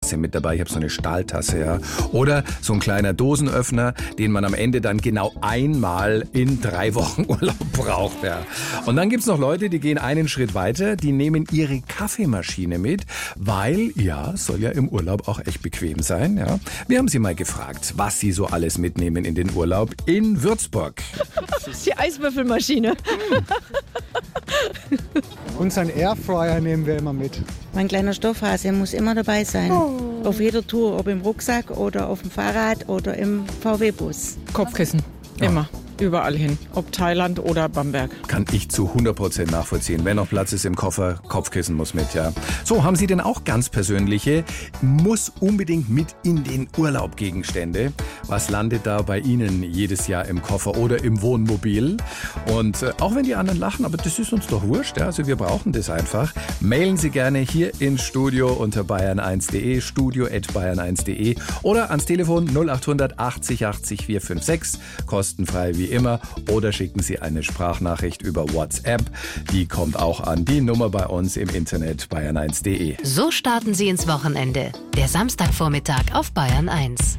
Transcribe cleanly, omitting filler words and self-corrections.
Tasse mit dabei. Ich habe so eine Stahltasse, ja. Oder so ein kleiner Dosenöffner, den man am Ende dann genau einmal in 3 Wochen Urlaub braucht, ja. Und dann gibt's noch Leute, die gehen einen Schritt weiter, die nehmen ihre Kaffeemaschine mit, weil, ja, soll ja im Urlaub auch echt bequem sein, ja. Wir haben sie mal gefragt, was sie so alles mitnehmen in den Urlaub in Würzburg. Die Eiswürfelmaschine. Unseren Airfryer nehmen wir immer mit. Mein kleiner Stoffhase muss immer dabei sein. Auf jeder Tour, ob im Rucksack oder auf dem Fahrrad oder im VW-Bus. Kopfkissen. Immer. Überall hin. Ob Thailand oder Bamberg. Kann ich zu 100% nachvollziehen. Wenn noch Platz ist im Koffer, Kopfkissen muss mit, ja. So, haben Sie denn auch ganz persönliche, muss unbedingt mit in den Urlaub Gegenstände? Was landet da bei Ihnen jedes Jahr im Koffer oder im Wohnmobil? Und auch wenn die anderen lachen, aber das ist uns doch wurscht, ja. Also wir brauchen das einfach. Mailen Sie gerne hier ins Studio unter bayern1.de, studio@bayern1.de oder ans Telefon 0800 80 80 456, kostenfrei wie immer, oder schicken Sie eine Sprachnachricht über WhatsApp. Die kommt auch an die Nummer bei uns im Internet bayern1.de. So starten Sie ins Wochenende. Der Samstagvormittag auf Bayern 1.